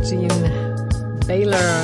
Gene Baylor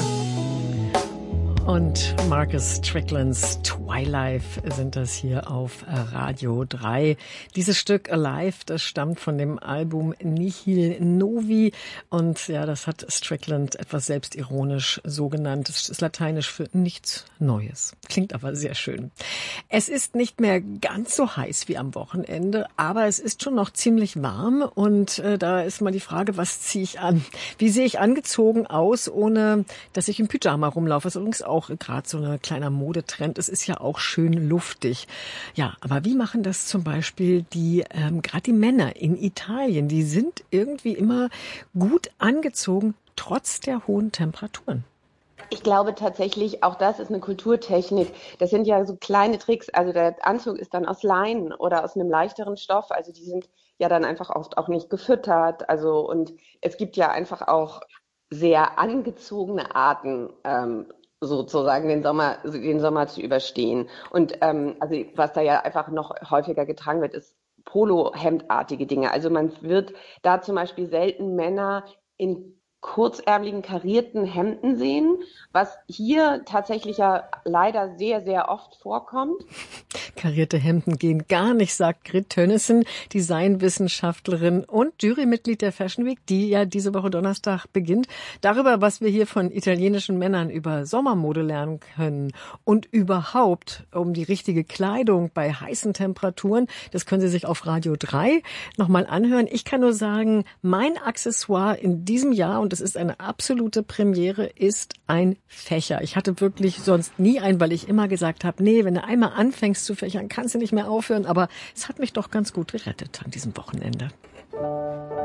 und Marcus Stricklands Twilight sind das hier auf Radio 3. Dieses Stück Alive, das stammt von dem Album Nihil Novi und ja, das hat Strickland etwas selbstironisch so genannt. Das ist lateinisch für nichts Neues. Klingt aber sehr schön. Es ist nicht mehr ganz so heiß wie am Wochenende, aber es ist schon noch ziemlich warm und da ist mal die Frage, was ziehe ich an? Wie sehe ich angezogen aus, ohne dass ich im Pyjama rumlaufe? Das ist übrigens auch gerade so ein kleiner Modetrend. Es ist ja auch schön luftig. Ja, aber wie machen das zum Beispiel gerade die Männer in Italien? Die sind irgendwie immer gut angezogen, trotz der hohen Temperaturen. Ich glaube tatsächlich, auch das ist eine Kulturtechnik. Das sind ja so kleine Tricks. Also der Anzug ist dann aus Leinen oder aus einem leichteren Stoff. Also die sind ja dann einfach oft auch nicht gefüttert. Also und es gibt ja einfach auch sehr angezogene Arten, sozusagen den Sommer zu überstehen. Und also was da ja einfach noch häufiger getragen wird, ist Polohemdartige Dinge. Also man wird da zum Beispiel selten Männer in kurzärmeligen karierten Hemden sehen, was hier tatsächlich ja leider sehr, sehr oft vorkommt. Karierte Hemden gehen gar nicht, sagt Grit Tönnissen, Designwissenschaftlerin und Jurymitglied der Fashion Week, die ja diese Woche Donnerstag beginnt. Darüber, was wir hier von italienischen Männern über Sommermode lernen können und überhaupt um die richtige Kleidung bei heißen Temperaturen, das können Sie sich auf Radio 3 nochmal anhören. Ich kann nur sagen, mein Accessoire in diesem Jahr, und das ist eine absolute Premiere, ist ein Fächer. Ich hatte wirklich sonst nie einen, weil ich immer gesagt habe, nee, wenn du einmal anfängst zu fächern, kannst du nicht mehr aufhören. Aber es hat mich doch ganz gut gerettet an diesem Wochenende.